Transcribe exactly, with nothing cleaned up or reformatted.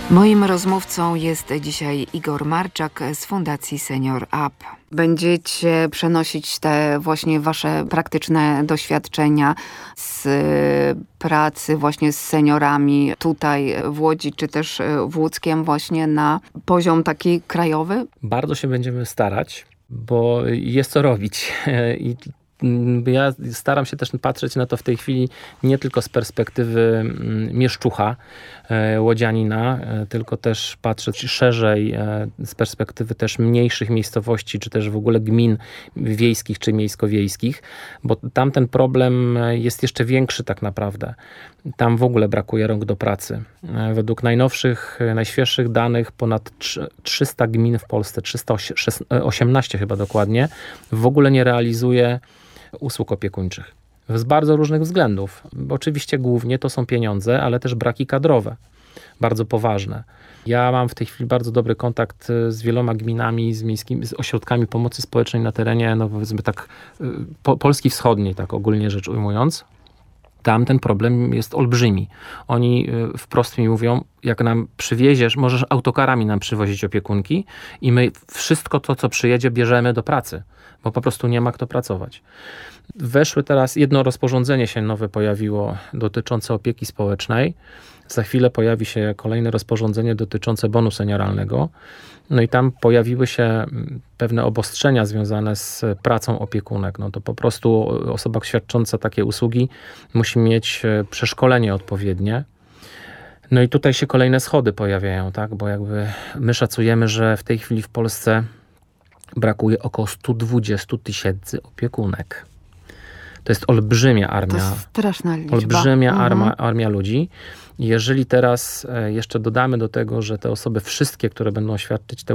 Moim rozmówcą jest dzisiaj Igor Marczak z Fundacji Senior Up. Będziecie przenosić te właśnie wasze praktyczne doświadczenia z pracy właśnie z seniorami tutaj w Łodzi, czy też w Łódzkiem właśnie na poziom taki krajowy? Bardzo się będziemy starać, bo jest co robić. I ja staram się też patrzeć na to w tej chwili nie tylko z perspektywy mieszczucha, łodzianina, tylko też patrzeć szerzej z perspektywy też mniejszych miejscowości, czy też w ogóle gmin wiejskich czy miejsko-wiejskich, bo tam ten problem jest jeszcze większy tak naprawdę. Tam w ogóle brakuje rąk do pracy. Według najnowszych, najświeższych danych ponad trzysta gmin w Polsce, trzysta osiemnaście chyba dokładnie, w ogóle nie realizuje usług opiekuńczych. Z bardzo różnych względów. Bo oczywiście głównie to są pieniądze, ale też braki kadrowe. Bardzo poważne. Ja mam w tej chwili bardzo dobry kontakt z wieloma gminami, z miejskimi, z ośrodkami pomocy społecznej na terenie, no powiedzmy tak, po, Polski Wschodniej, tak ogólnie rzecz ujmując. Tam ten problem jest olbrzymi. Oni wprost mi mówią, jak nam przywieziesz, możesz autokarami nam przywozić opiekunki i my wszystko to, co przyjedzie, bierzemy do pracy, bo po prostu nie ma kto pracować. Weszły teraz, jedno rozporządzenie się nowe pojawiło dotyczące opieki społecznej. Za chwilę pojawi się kolejne rozporządzenie dotyczące bonu senioralnego. No i tam pojawiły się pewne obostrzenia związane z pracą opiekunek. No to po prostu osoba świadcząca takie usługi musi mieć przeszkolenie odpowiednie. No i tutaj się kolejne schody pojawiają, tak? Bo jakby my szacujemy, że w tej chwili w Polsce brakuje około sto dwadzieścia tysięcy opiekunek. To jest olbrzymia armia. To jest straszna liczba. Olbrzymia mhm. arma, armia ludzi. Jeżeli teraz jeszcze dodamy do tego, że te osoby wszystkie, które będą świadczyć te